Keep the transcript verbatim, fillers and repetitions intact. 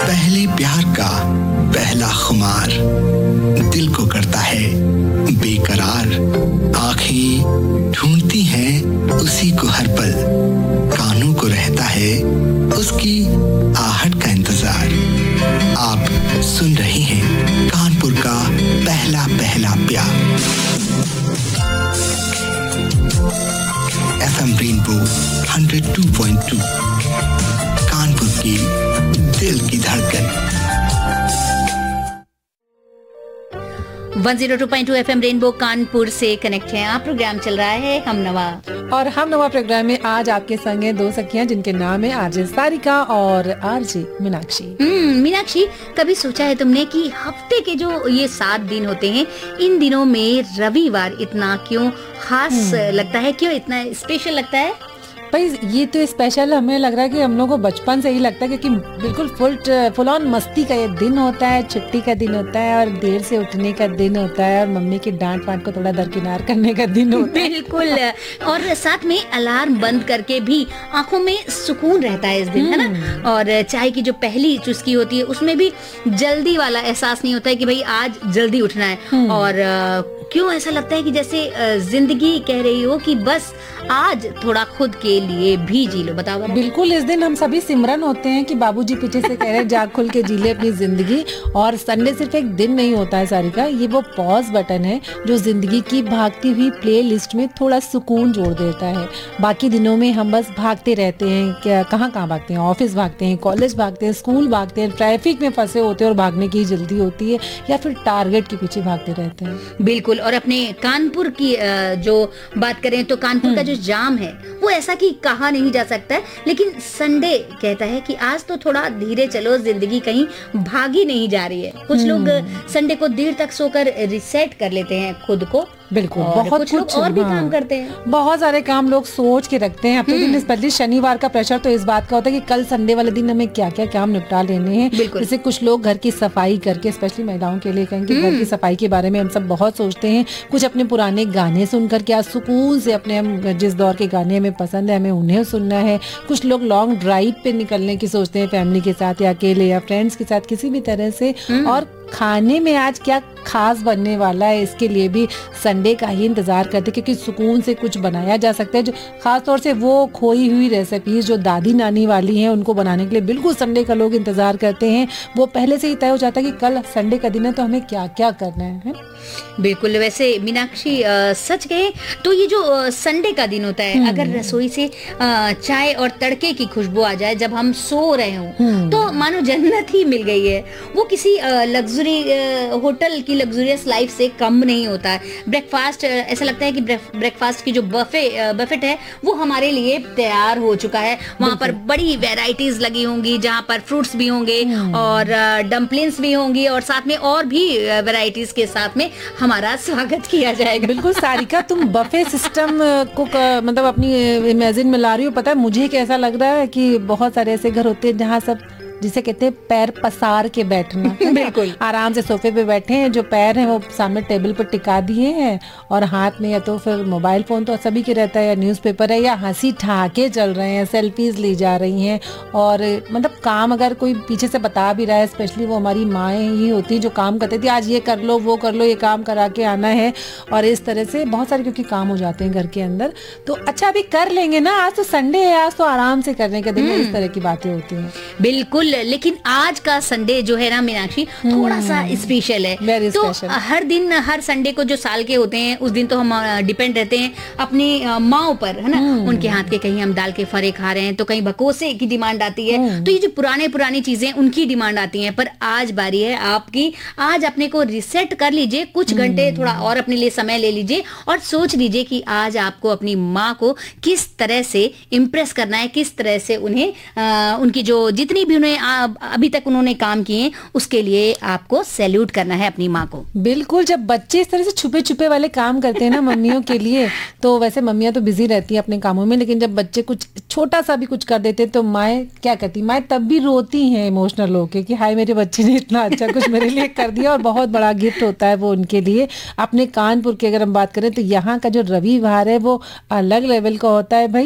पहले प्यार का पहला खुमार दिल को करता है बेकरार। आंखें ढूंढती हैं उसी को हर पल, कानों को रहता है उसकी आहट का इंतजार। आप सुन रहे हैं कानपुर का पहला पहला प्यार। F M rainbow one oh two point two, Kanpur की दिल की धड़कन। One oh two point two FM rainbow Kanpur से कनेक्ट है आप। प्रोग्राम चल रहा है हम नवा, और हम नवा प्रोग्राम में आज आपके संग हैं दो सखियां जिनके नाम है आरजे सारिका और आरजे मीनाक्षी। हम्म मीनाक्षी, कभी सोचा है तुमने कि हफ्ते के जो ये सात दिन होते हैं, इन दिनों में रविवार इतना क्यों खास लगता है, क्यों इतना स्पेशल लगता है? भाई ये तो स्पेशल हमें लग रहा है कि हम लोगों को बचपन से ही लगता है, क्योंकि बिल्कुल फुल फुल ऑन मस्ती का ये दिन होता है, छुट्टी का दिन होता है और देर से उठने का दिन होता है और मम्मी की डांट पाट को थोड़ा दरकिनार करने का दिन होता है। बिल्कुल, और साथ में अलार्म बंद करके भी आंखों में सुकून रहता है इस दिन, है ना। और चाय की जो पहली चुस्की होती है उसमें भी जल्दी वाला एहसास नहीं होता है कि भाई आज जल्दी उठना है। और क्यों ऐसा लगता है कि जैसे जिंदगी कह रही हो कि बस आज थोड़ा खुद के लिए भी जी लो। बताओ। बिल्कुल, इस दिन हम सभी सिमरन होते हैं कि बाबूजी पीछे से कह रहे हैं जा खुल के जी ले अपनी जिंदगी। और संडे सिर्फ एक दिन नहीं होता है सारिका, ये वो पॉज बटन है जो जिंदगी की भागती हुई प्ले लिस्ट में थोड़ा सुकून जोड़ देता है। बाकी दिनों में हम बस भागते रहते हैं, कहाँ कहाँ भागते हैं, ऑफिस भागते हैं, कॉलेज भागते हैं, स्कूल भागते हैं, ट्रैफिक में फंसे होते हैं और भागने की जल्दी होती है, या फिर टारगेट के पीछे भागते रहते हैं। बिल्कुल, और अपने कानपुर की जो बात करें तो कानपुर का जो जाम है वो ऐसा कि कहा नहीं जा सकता है, लेकिन संडे कहता है कि आज तो थोड़ा धीरे चलो, जिंदगी कहीं भागी नहीं जा रही है। कुछ लोग संडे को देर तक सोकर रिसेट कर लेते हैं खुद को। बिल्कुल, बहुत कुछ, कुछ लोग और भी हाँ, काम करते हैं। बहुत सारे काम लोग सोच के रखते हैं अपने दिन, स्पेशली शनिवार का प्रेशर तो इस बात का होता है कि कल संडे वाले दिन हमें क्या क्या काम निपटा लेने हैं। जैसे कुछ लोग घर की सफाई करके, स्पेशली महिलाओं के लिए कहेंगे घर की सफाई के बारे में हम सब बहुत सोचते हैं। कुछ अपने पुराने गाने सुनकर क्या सुकून से अपने हम जिस दौर के गाने हमें पसंद है हमें उन्हें सुनना है। कुछ लोग लॉन्ग ड्राइव पे निकलने की सोचते हैं फैमिली के साथ या अकेले या फ्रेंड्स के साथ किसी भी तरह से। और खाने में आज क्या खास बनने वाला है इसके लिए भी संडे का ही इंतजार करते, क्योंकि सुकून से कुछ बनाया जा सकता है। जो खास तौर से वो खोई हुई रेसिपीज जो दादी नानी वाली हैं उनको बनाने के लिए बिल्कुल संडे का लोग इंतजार करते हैं। वो पहले से ही तय हो जाता है कि कल संडे का दिन है तो हमें क्या क्या करना है, है? बिल्कुल। वैसे मीनाक्षी, सच कहे तो ये जो संडे का दिन होता है, अगर रसोई से आ, चाय और तड़के की खुशबू आ जाए जब हम सो रहे हों तो मानो जन्नत ही मिल गई है। वो किसी लग्जरी होटल की लग्जरियस लाइफ से कम नहीं होता है। ब्रेकफास्ट, ऐसा लगता है कि ब्रेकफास्ट की जो बफे बफेट है वो हमारे लिए तैयार हो चुका है। वहाँ पर बड़ी वेराइटीज लगी होंगी, जहाँ पर फ्रूट्स भी होंगे और डम्पलिंग्स भी होंगी और साथ में और भी वेराइटीज के साथ में हमारा स्वागत किया जाएगा। बिल्कुल सारिका, तुम बफे सिस्टम को मतलब अपनी इमेजिन में ला रही हो। पता है मुझे कैसा लग रहा है कि बहुत सारे ऐसे घर होते हैं जहाँ सब जिसे कहते हैं पैर पसार के बैठना, बिल्कुल आराम से सोफे पे बैठे हैं, जो पैर हैं वो सामने टेबल पर टिका दिए हैं और हाथ में या तो फिर मोबाइल फोन तो सभी के रहता है या न्यूज़पेपर है या हंसी ठहाके चल रहे हैं, सेल्फीज ली जा रही हैं। और मतलब काम अगर कोई पीछे से बता भी रहा है, स्पेशली वो हमारी माएँ ही होती जो काम करती थी, आज ये कर लो वो कर लो, ये काम करा के आना है। और इस तरह से बहुत सारे क्योंकि काम हो जाते हैं घर के अंदर, तो अच्छा अभी कर लेंगे ना, आज तो संडे है, आज तो आराम से करने का दिन है, इस तरह की बातें होती हैं। बिल्कुल, लेकिन आज का संडे जो है ना मीनाक्षी थोड़ा सा स्पेशल है। Very तो special. हर दिन हर संडे को जो साल के होते हैं उस दिन तो हम डिपेंड रहते हैं अपनी माओ पर, है ना। उनके हाथ के कहीं हम दाल के फरे खा रहे हैं तो कहीं बकोसे की डिमांड आती है, तो ये जो पुराने पुरानी चीजें उनकी डिमांड आती हैं। पर आज बारी है आपकी, आज अपने को रिसेट कर लीजिए, कुछ घंटे थोड़ा और अपने लिए समय ले लीजिए और सोच लीजिए कि आज आपको अपनी माँ को किस तरह से इम्प्रेस करना है, किस तरह से उन्हें आ, उनकी जो जितनी भी उन्हें आ, अभी तक उन्होंने काम किए उसके लिए आपको सैल्यूट करना है अपनी माँ को। बिल्कुल, जब बच्चे इस तरह से छुपे छुपे वाले काम करते हैं ना मम्मियों के लिए, तो वैसे मम्मियाँ तो बिजी रहती हैं अपने कामों में, लेकिन जब बच्चे कुछ छोटा सा भी कुछ कर देते तो माएँ क्या करती, माएँ तब भी रोती हैं इमोशनल होके कि हाय मेरे बच्चे ने इतना अच्छा कुछ मेरे लिए कर दिया। और बहुत बड़ा गिफ्ट होता है वो उनके लिए। अपने कानपुर की अगर हम बात करें तो यहाँ का जो रविवार है वो अलग लेवल का होता है भाई।